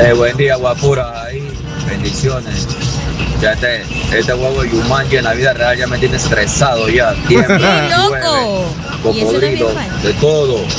Buen día, guapura. Ahí, bendiciones. Ya este juego de Yumanji en la vida real ya me tiene estresado ya. Tiembla, ¡Qué loco! llueve, Y eso no es bien cocodrilo, fácil. de todo.